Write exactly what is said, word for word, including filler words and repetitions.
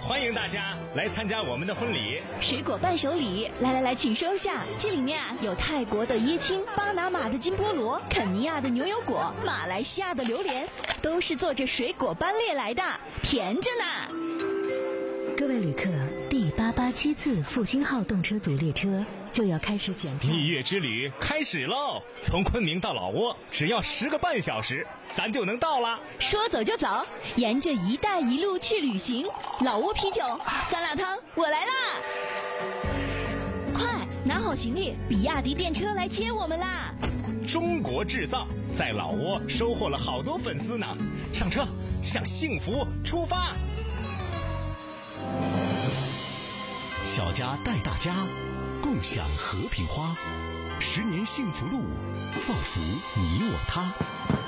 欢迎大家来参加我们的婚礼。 水果伴手礼，来来来，请收下。这里面啊有泰国的椰青、巴拿马的金菠萝、肯尼亚的牛油果、马来西亚的榴莲，都是坐着水果班列来的，甜着呢。 各位旅客，第八八七次复兴号动车组列车就要开始检票。 蜜月之旅开始喽！从昆明到老挝只要十个半小时，咱就能到啦。 说走就走，沿着一带一路去旅行。老挝啤酒、酸辣汤，我来啦！快拿好行李，比亚迪电车来接我们啦！ 中国制造在老挝收获了好多粉丝呢。上车，向幸福出发！ 小家带大家，共享和平花，十年幸福路，造福你我他。